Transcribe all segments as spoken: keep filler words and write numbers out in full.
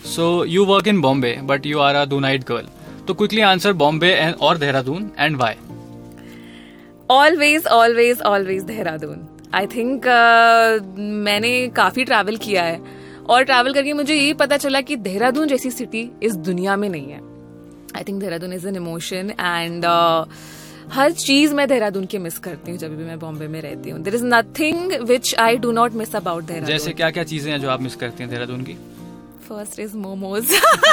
So you work in Bombay, but you are a Dunite girl. So quickly answer Bombay and or Dehradun and why? Always, always, always Dehradun. I think uh, मैंने काफी travel किया है और travel करके मुझे यही पता चला कि देहरादून जैसी सिटी इस दुनिया में नहीं है. I think Dehradun is an emotion and हर चीज मैं देहरादून की मिस करती हूँ जब भी मैं बॉम्बे में रहती हूँ. There is nothing which I do not miss about Dehradun. जैसे क्या क्या चीजें हैं जो आप मिस करती हैं देहरादून की? First is momos.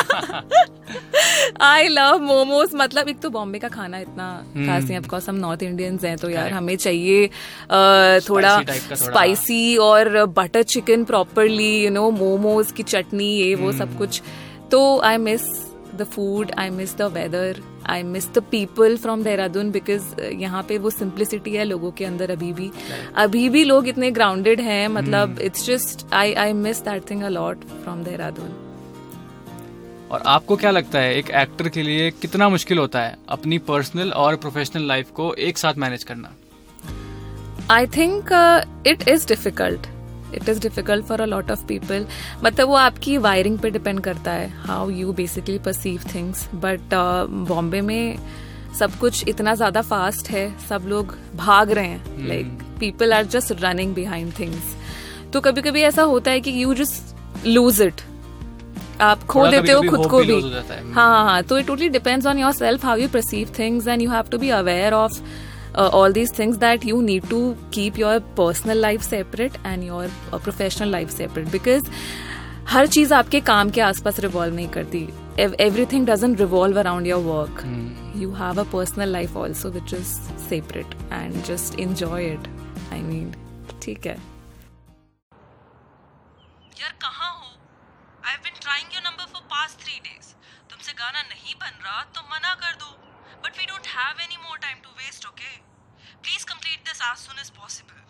I love momos. मतलब एक तो बॉम्बे का खाना इतना खास नहीं, ऑफकोर्स हम नॉर्थ इंडियंस हैं तो यार हमें चाहिए uh, थोड़ा स्पाइसी और butter chicken properly, you know, momos की चटनी, ये वो सब कुछ. तो I miss the food, I miss the weather, I miss the people from Dehradun because यहाँ पे वो सिंप्लिसिटी है लोगों के अंदर अभी भी. अभी भी लोग इतने ग्राउंडेड हैं. मतलब it's just I I miss that thing a lot from Dehradun. और आपको क्या लगता है एक एक्टर के लिए कितना मुश्किल होता है अपनी पर्सनल और प्रोफेशनल लाइफ को एक साथ मैनेज करना? I think it is difficult. It is difficult for a lot of people. मतलब वो आपकी वायरिंग पे डिपेंड करता है, how you basically perceive things. But Bombay में सब कुछ इतना ज्यादा फास्ट है, सब लोग भाग रहे हैं, like people are just running behind things. तो कभी कभी ऐसा होता है कि यू जस्ट लूज इट, आप खो देते हो खुद को भी. हाँ हाँ हाँ. तो it totally depends on your self how you perceive things and you have to be aware of Uh, all these things that you need to keep your personal life separate and your uh, professional life separate because हर चीज आपके काम के आसपास revolve नहीं करती. Everything doesn't revolve around your work. Hmm. You have a personal life also which is separate and just enjoy it. I mean, ठीक है. यार कहाँ हो? I've been trying your number for past three days. तुमसे गाना नहीं बन रहा तो मना कर दो. But we don't have any more time to waste, okay? Please complete this as soon as possible.